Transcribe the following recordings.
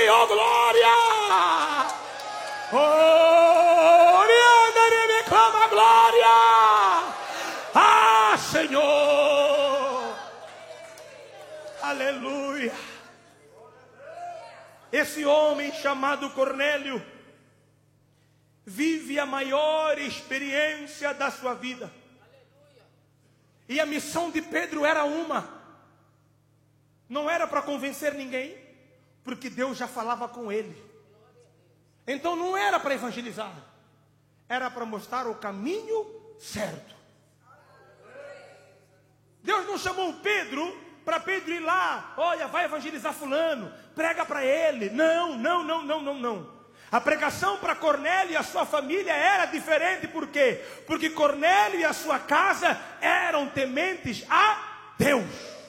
Oh, glória! Oh, me clama glória! Ah, Senhor! Aleluia! Esse homem chamado Cornélio vive a maior experiência da sua vida. E a missão de Pedro era uma. Não era para convencer ninguém, porque Deus já falava com ele. Então não era para evangelizar, era para mostrar o caminho certo. Deus não chamou Pedro para Pedro ir lá, olha, vai evangelizar fulano, prega para ele. Não. A pregação para Cornélio e a sua família era diferente. Por quê? Porque Cornélio e a sua casa eram tementes a Deus.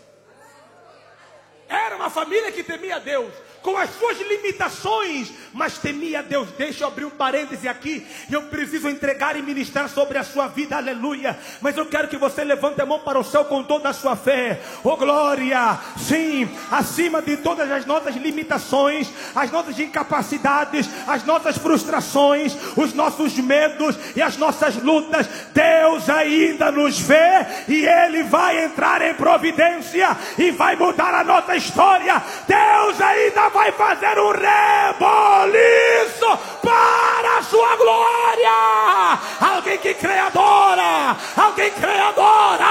Era uma família que temia a Deus, com as suas limitações, mas temia a Deus. Deixa eu abrir um parêntese aqui. Eu preciso entregar e ministrar sobre a sua vida, aleluia. Mas eu quero que você levante a mão para o céu com toda a sua fé. Oh glória, sim, acima de todas as nossas limitações, as nossas incapacidades, as nossas frustrações, os nossos medos e as nossas lutas, Deus ainda nos vê e Ele vai entrar em providência e vai mudar a nossa história. Deus ainda vai fazer um reboliço para a sua glória. Alguém que crê, adora. Alguém crê, adora.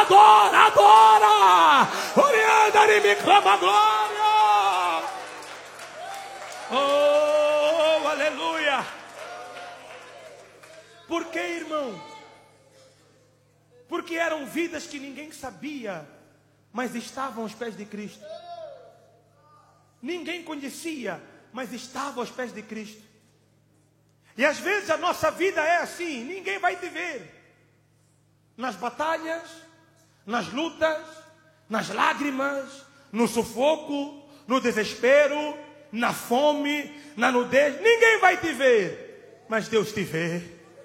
Orienta e me clama glória. Oh, aleluia. Por que, irmão? Porque eram vidas que ninguém sabia, mas estavam aos pés de Cristo. Ninguém conhecia, mas estava aos pés de Cristo. E às vezes a nossa vida é assim, ninguém vai te ver. Nas batalhas, nas lutas, nas lágrimas, no sufoco, no desespero, na fome, na nudez, ninguém vai te ver, mas Deus te vê.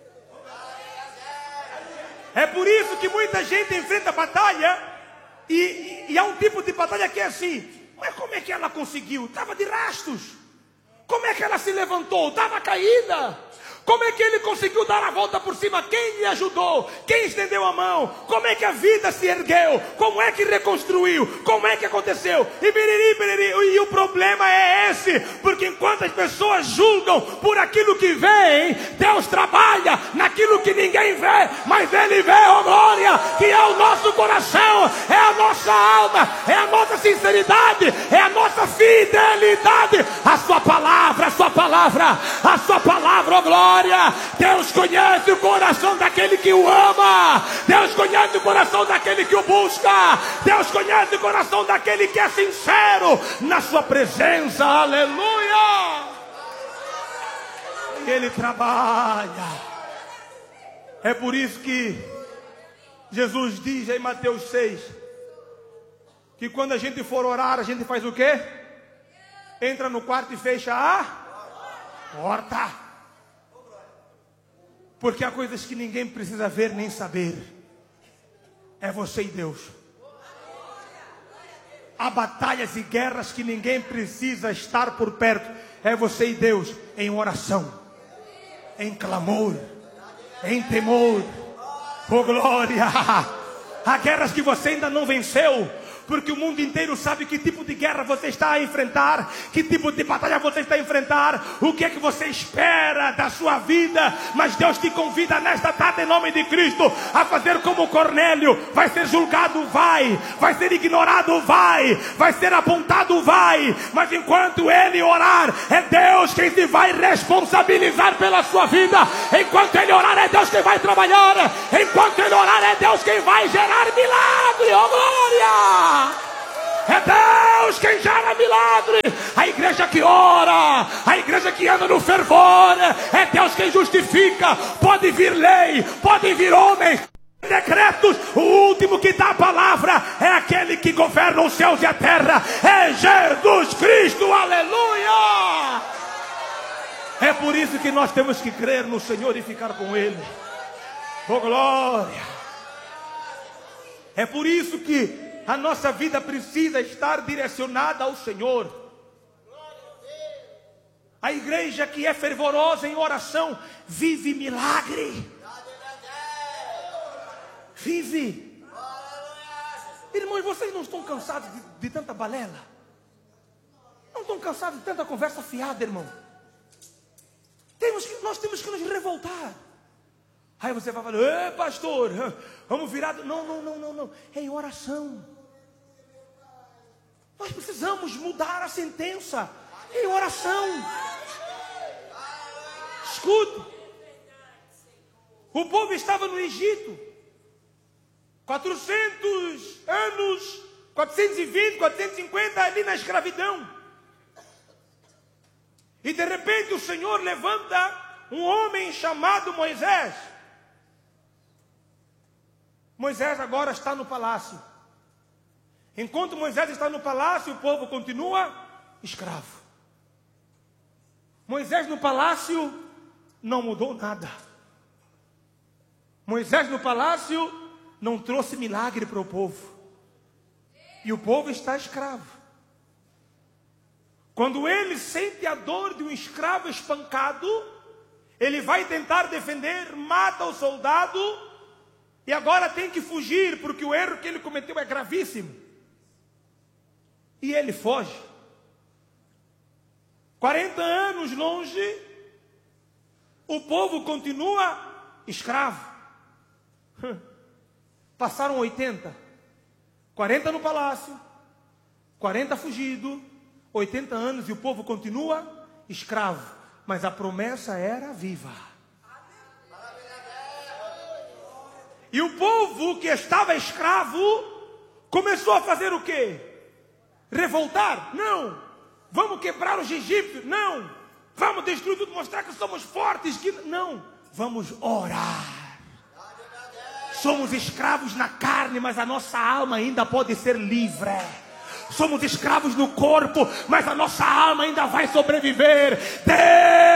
É por isso que muita gente enfrenta batalha e há um tipo de batalha que é assim. Mas como é que ela conseguiu? Estava de rastos. Como é que ela se levantou? Estava caída. Como é que ele conseguiu dar a volta por cima? Quem lhe ajudou? Quem estendeu a mão? Como é que a vida se ergueu? Como é que reconstruiu? Como é que aconteceu? E o problema é esse, porque enquanto as pessoas julgam por aquilo que vem, Deus trabalha naquilo que ninguém vê, mas Ele vê, oh glória, que é o nosso coração, é a nossa alma, é a nossa sinceridade, é a nossa fidelidade, a sua palavra, oh glória. Deus conhece o coração daquele que o ama. Deus conhece o coração daquele que o busca. Deus conhece o coração daquele que é sincero na sua presença. Aleluia. E Ele trabalha. É por isso que Jesus diz em Mateus 6 que quando a gente for orar, a gente faz o quê? Entra no quarto e fecha a porta. Porque há coisas que ninguém precisa ver nem saber. É você e Deus. Há batalhas e guerras que ninguém precisa estar por perto. É você e Deus em oração, em clamor, em temor. Oh glória! Há guerras que você ainda não venceu, porque o mundo inteiro sabe que tipo de guerra você está a enfrentar, que tipo de batalha você está a enfrentar, o que é que você espera da sua vida. Mas Deus te convida nesta tarde, em nome de Cristo, a fazer como Cornélio. Vai ser julgado, vai ser ignorado, vai ser apontado, mas enquanto ele orar, é Deus quem se vai responsabilizar pela sua vida. Enquanto ele orar, é Deus quem vai trabalhar. Enquanto ele orar, é Deus quem vai gerar milagre. Oh glória! É Deus quem gera milagre. A igreja que ora, a igreja que anda no fervor, é Deus quem justifica. Pode vir lei, podem vir homens, decretos, o último que dá a palavra é aquele que governa os céus e a terra, é Jesus Cristo. Aleluia. É por isso que nós temos que crer no Senhor e ficar com Ele. Oh glória. É por isso que a nossa vida precisa estar direcionada ao Senhor. A igreja que é fervorosa em oração vive milagre. Vive. Irmãos, vocês não estão cansados de tanta balela? Não estão cansados de tanta conversa fiada, irmão? Nós temos que nos revoltar. Aí você vai falar, pastor, vamos virar. Não. É em oração. Nós precisamos mudar a sentença. É em oração. Escuta. O povo estava no Egito. 400 anos, 420, 450 ali na escravidão. E de repente o Senhor levanta um homem chamado Moisés. Moisés agora está no palácio. Enquanto Moisés está no palácio, o povo continua escravo. Moisés no palácio não mudou nada. Moisés no palácio não trouxe milagre para o povo. E o povo está escravo. Quando ele sente a dor de um escravo espancado, ele vai tentar defender, mata o soldado e agora tem que fugir, porque o erro que ele cometeu é gravíssimo. E ele foge. 40 anos longe, o povo continua escravo. Passaram 80. 40 no palácio, 40 fugido, 80 anos e o povo continua escravo. Mas a promessa era viva. E o povo que estava escravo começou a fazer o quê? Revoltar? Não. Vamos quebrar os egípcios? Não. Vamos destruir tudo, mostrar que somos fortes? Não. Vamos orar. Somos escravos na carne, mas a nossa alma ainda pode ser livre. Somos escravos no corpo, mas a nossa alma ainda vai sobreviver. Deus